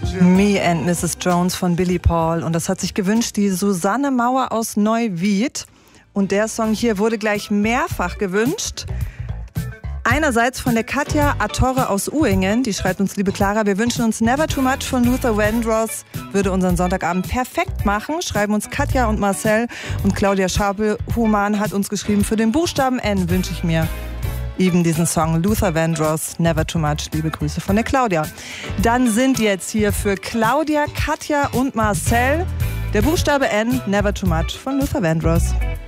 Me and Mrs. Jones von Billy Paul. Und das hat sich gewünscht die Susanne Mauer aus Neuwied. Und der Song hier wurde gleich mehrfach gewünscht. Einerseits von der Katja Atorre aus Uhingen, die schreibt uns, liebe Clara, wir wünschen uns Never Too Much von Luther Vandross, würde unseren Sonntagabend perfekt machen, schreiben uns Katja und Marcel. Und Claudia Schabel-Human hat uns geschrieben, für den Buchstaben N wünsche ich mir eben diesen Song Luther Vandross, Never Too Much. Liebe Grüße von der Claudia. Dann sind jetzt hier für Claudia, Katja und Marcel der Buchstabe N, Never Too Much von Luther Vandross.